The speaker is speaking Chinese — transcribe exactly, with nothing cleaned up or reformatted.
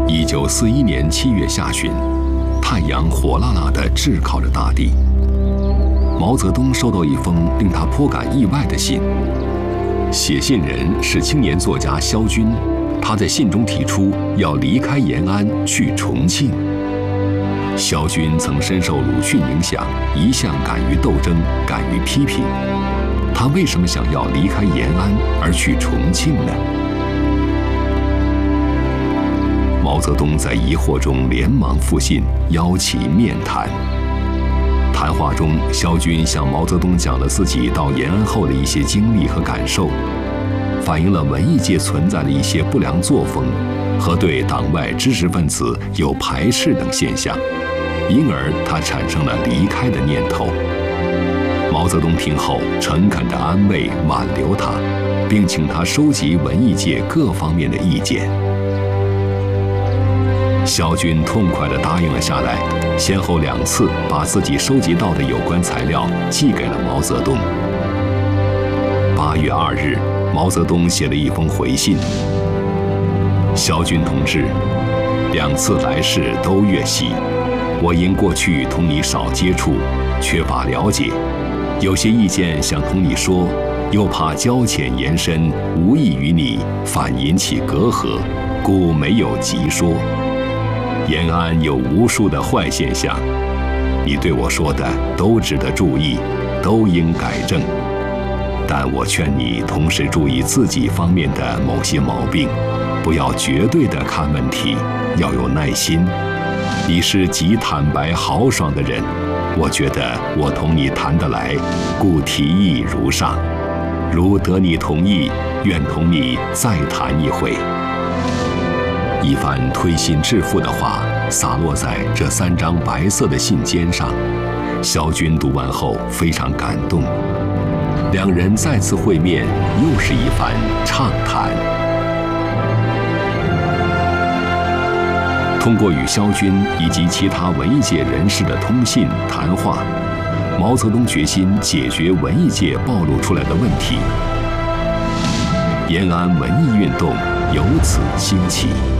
一九四一年七月下旬，太阳火辣辣地炙烤着大地。毛泽东收到一封令他颇感意外的信，写信人是青年作家萧军。他在信中提出要离开延安去重庆。萧军曾深受鲁迅影响，一向敢于斗争，敢于批评。他为什么想要离开延安而去重庆呢？毛泽东在疑惑中连忙复信，邀其面谈。谈话中，萧军向毛泽东讲了自己到延安后的一些经历和感受，反映了文艺界存在的一些不良作风和对党外知识分子有排斥等现象，因而他产生了离开的念头。毛泽东听后诚恳地安慰挽留他，并请他收集文艺界各方面的意见。萧军痛快地答应了下来，先后两次把自己收集到的有关材料寄给了毛泽东。八月二日，毛泽东写了一封回信：萧军同志，两次来世都越戏，我因过去同你少接触，缺乏了解，有些意见想同你说，又怕交浅言深，无益于你，反引起隔阂，故没有急说。延安有无数的坏现象，你对我说的都值得注意，都应改正。但我劝你同时注意自己方面的某些毛病，不要绝对的看问题，要有耐心。你是极坦白豪爽的人，我觉得我同你谈得来，故提议如上。如得你同意，愿同你再谈一回。一番推心置腹的话洒落在这三张白色的信笺上，萧军读完后非常感动。两人再次会面，又是一番畅谈。通过与萧军以及其他文艺界人士的通信谈话，毛泽东决心解决文艺界暴露出来的问题，延安文艺运动由此兴起。